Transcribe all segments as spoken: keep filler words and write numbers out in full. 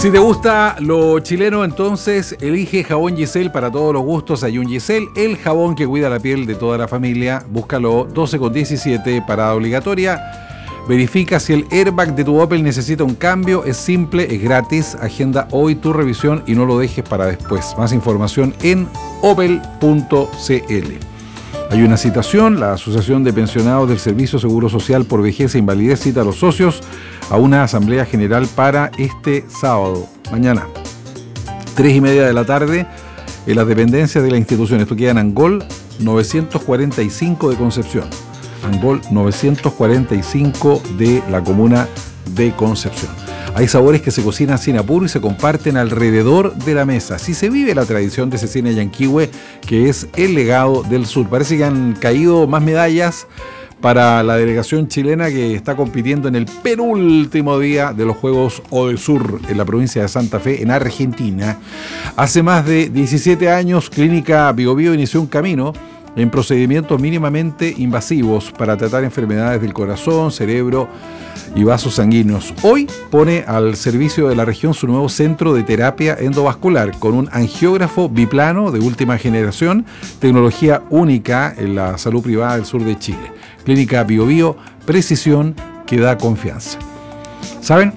Si te gusta lo chileno, entonces elige jabón Giselle para todos los gustos. Hay un Giselle, el jabón que cuida la piel de toda la familia. Búscalo, doce con diecisiete, parada obligatoria. Verifica si el airbag de tu Opel necesita un cambio. Es simple, es gratis. Agenda hoy tu revisión y no lo dejes para después. Más información en opel punto c l. Hay una citación. La Asociación de Pensionados del Servicio Seguro Social por Vejez e Invalidez cita a los socios a una asamblea general para este sábado, mañana, tres y media de la tarde, en las dependencias de la institución. Esto queda en Angol novecientos cuarenta y cinco de Concepción. Angol novecientos cuarenta y cinco de la comuna de Concepción. Hay sabores que se cocinan sin apuro y se comparten alrededor de la mesa. Así se vive la tradición de Cecina Yanquihue, que es el legado del sur. Parece que han caído más medallas para la delegación chilena que está compitiendo en el penúltimo día de los Juegos Odesur en la provincia de Santa Fe, en Argentina. Hace más de diecisiete años, Clínica Biobío inició un camino en procedimientos mínimamente invasivos para tratar enfermedades del corazón, cerebro y vasos sanguíneos. Hoy pone al servicio de la región su nuevo centro de terapia endovascular con un angiógrafo biplano de última generación, tecnología única en la salud privada del sur de Chile. Clínica Biobío, precisión que da confianza. ¿Saben?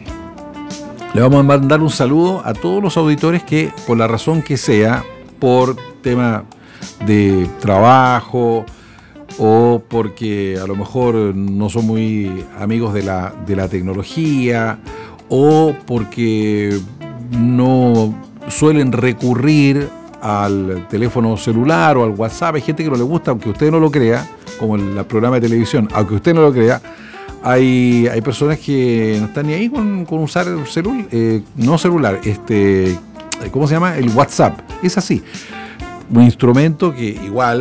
Le vamos a mandar un saludo a todos los auditores que, por la razón que sea, por tema de trabajo o porque a lo mejor no son muy amigos de la, de la tecnología o porque no suelen recurrir al teléfono celular o al WhatsApp. Hay gente que no le gusta, aunque usted no lo crea, como el, el programa de televisión, aunque usted no lo crea, hay, hay personas que no están ni ahí con, con usar el celular, eh, no celular, este, ¿cómo se llama? El WhatsApp. Es así. Un instrumento que igual